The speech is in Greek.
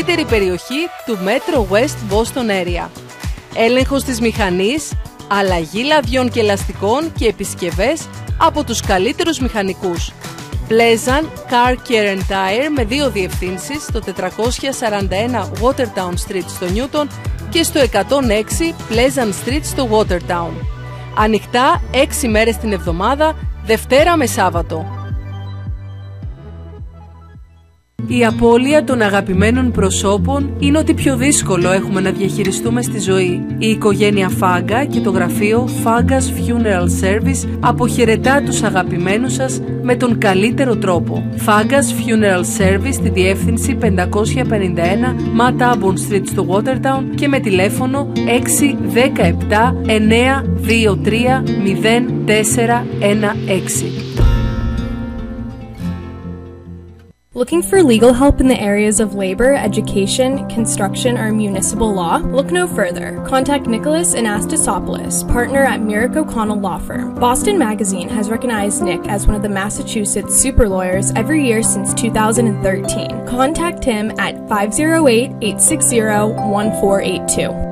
μεγαλύτερη περιοχή του Metro West Boston Area. Έλεγχος της μηχανής, αλλαγή λαδιών και ελαστικών και επισκευές από τους καλύτερους μηχανικούς. Pleasant Car Care and Tire με 2 διευθύνσεις στο 441 Watertown Street στο Newton και στο 106 Pleasant Street στο Watertown. Ανοιχτά 6 μέρες την εβδομάδα, Δευτέρα με Σάββατο. Η απώλεια των αγαπημένων προσώπων είναι ό,τι πιο δύσκολο έχουμε να διαχειριστούμε στη ζωή. Η οικογένεια Φάγκα και το γραφείο Fagga's Funeral Service αποχαιρετά τους αγαπημένους σας με τον καλύτερο τρόπο. Fagga's Funeral Service στη διεύθυνση 551 Matt Abbon Street στο Watertown και με τηλέφωνο 617 923 0416. Looking for legal help in the areas of labor, education, construction, or municipal law? Look no further. Contact Nicholas Anastasopoulos, partner at Merrick O'Connell Law Firm. Boston Magazine has recognized Nick as one of the Massachusetts super lawyers every year since 2013. Contact him at 508-860-1482.